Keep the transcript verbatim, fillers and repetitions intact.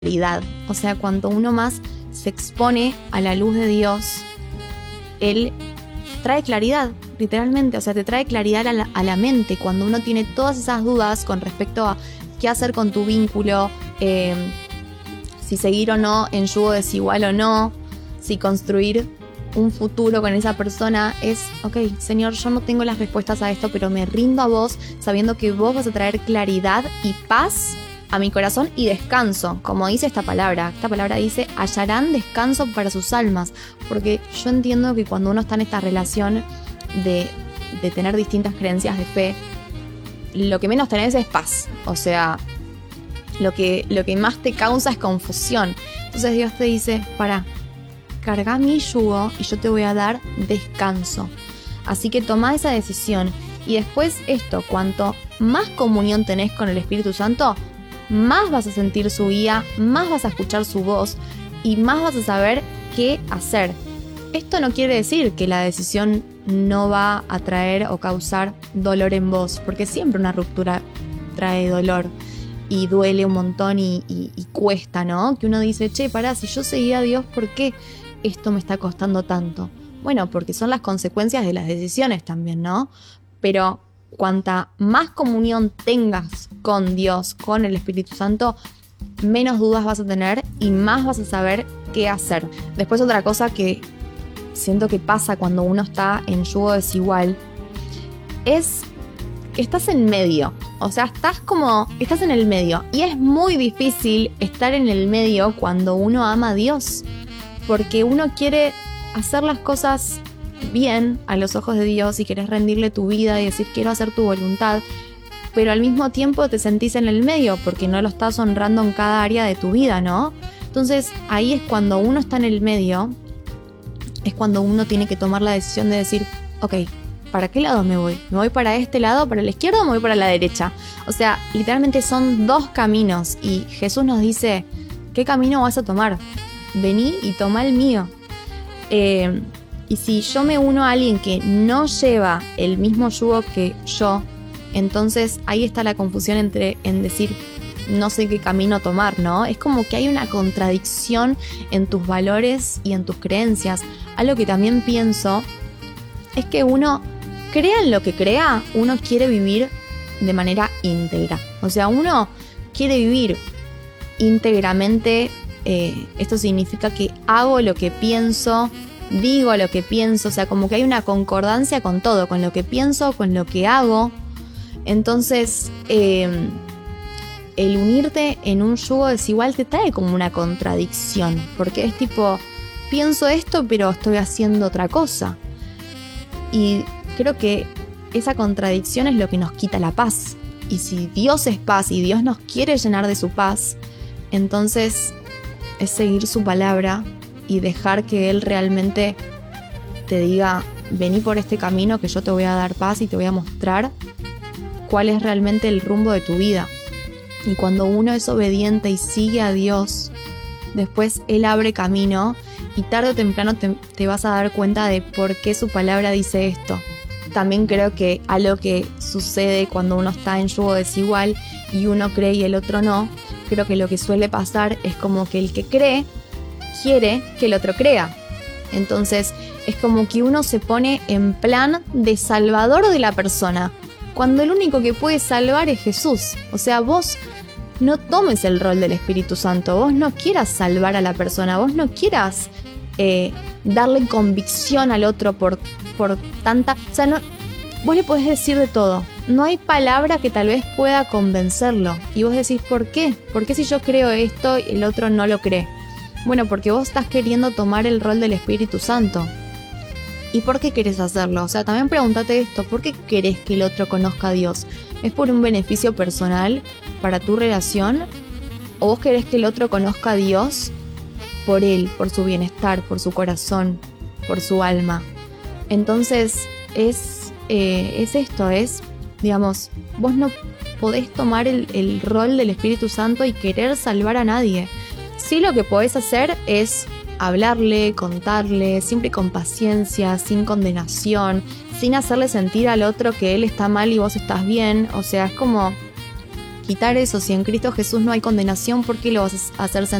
claridad. O sea, cuanto uno más se expone a la luz de Dios, Él trae claridad, literalmente. O sea, te trae claridad a la, a la mente. Cuando uno tiene todas esas dudas con respecto a qué hacer con tu vínculo, eh, si seguir o no en yugo desigual o no, si construir un futuro con esa persona, es, ok, Señor, yo no tengo las respuestas a esto, pero me rindo a vos sabiendo que vos vas a traer claridad y paz a mi corazón y descanso, como dice esta palabra. Esta palabra dice, hallarán descanso para sus almas, porque yo entiendo que cuando uno está en esta relación de, de tener distintas creencias de fe, lo que menos tenés es paz. O sea, lo que, lo que más te causa es confusión. Entonces Dios te dice, pará, carga mi yugo y yo te voy a dar descanso. Así que toma esa decisión. Y después esto, cuanto más comunión tenés con el Espíritu Santo, más vas a sentir su guía, más vas a escuchar su voz y más vas a saber qué hacer. Esto no quiere decir que la decisión no va a traer o causar dolor en vos, porque siempre una ruptura trae dolor y duele un montón y, y, y cuesta, ¿no? Que uno dice, che, pará, si yo seguía a Dios, ¿por qué esto me está costando tanto? Bueno, porque son las consecuencias de las decisiones también, ¿no? Pero cuanta más comunión tengas con Dios, con el Espíritu Santo, menos dudas vas a tener y más vas a saber qué hacer. Después otra cosa que siento que pasa cuando uno está en yugo desigual es que estás en medio. O sea, estás como, estás en el medio. Y es muy difícil estar en el medio cuando uno ama a Dios, porque uno quiere hacer las cosas bien a los ojos de Dios y querés rendirle tu vida y decir quiero hacer tu voluntad, pero al mismo tiempo te sentís en el medio porque no lo estás honrando en cada área de tu vida, ¿no? Entonces ahí es cuando uno está en el medio, es cuando uno tiene que tomar la decisión de decir, ok, ¿para qué lado me voy? ¿Me voy para este lado, para la izquierda o me voy para la derecha? O sea, literalmente son dos caminos y Jesús nos dice, ¿qué camino vas a tomar? Vení y toma el mío. Eh... Y si yo me uno a alguien que no lleva el mismo yugo que yo, entonces ahí está la confusión entre en decir no sé qué camino tomar, ¿no? Es como que hay una contradicción en tus valores y en tus creencias. Algo que también pienso es que uno, crea en lo que crea, uno quiere vivir de manera íntegra. O sea, uno quiere vivir íntegramente. Eh, esto significa que hago lo que pienso, digo lo que pienso, o sea, como que hay una concordancia con todo, con lo que pienso, con lo que hago. Entonces, eh, el unirte en un yugo desigual te trae como una contradicción, porque es tipo, pienso esto, pero estoy haciendo otra cosa. Y creo que esa contradicción es lo que nos quita la paz. Y si Dios es paz y Dios nos quiere llenar de su paz, entonces es seguir su palabra y dejar que Él realmente te diga, vení por este camino que yo te voy a dar paz y te voy a mostrar cuál es realmente el rumbo de tu vida. Y cuando uno es obediente y sigue a Dios, después Él abre camino y tarde o temprano te, te vas a dar cuenta de por qué su palabra dice esto. También creo que algo que sucede cuando uno está en yugo desigual y uno cree y el otro no, creo que lo que suele pasar es como que el que cree quiere que el otro crea. Entonces es como que uno se pone en plan de salvador de la persona, cuando el único que puede salvar es Jesús. O sea, vos no tomes el rol del Espíritu Santo, vos no quieras salvar a la persona, vos no quieras eh, darle convicción al otro por, por tanta... O sea, no, vos le podés decir de todo, no hay palabra que tal vez pueda convencerlo. Y vos decís, ¿por qué? ¿Por qué si yo creo esto y el otro no lo cree? Bueno, porque vos estás queriendo tomar el rol del Espíritu Santo. ¿Y por qué querés hacerlo? O sea, también pregúntate esto, ¿por qué querés que el otro conozca a Dios? ¿Es por un beneficio personal para tu relación? ¿O vos querés que el otro conozca a Dios por él, por su bienestar, por su corazón, por su alma? Entonces, es, eh, es esto, es, digamos, vos no podés tomar el, el rol del Espíritu Santo y querer salvar a nadie. Sí, lo que podés hacer es hablarle, contarle, siempre con paciencia, sin condenación, sin hacerle sentir al otro que él está mal y vos estás bien. O sea, es como quitar eso. Si en Cristo Jesús no hay condenación, ¿por qué lo vas a hacer sentir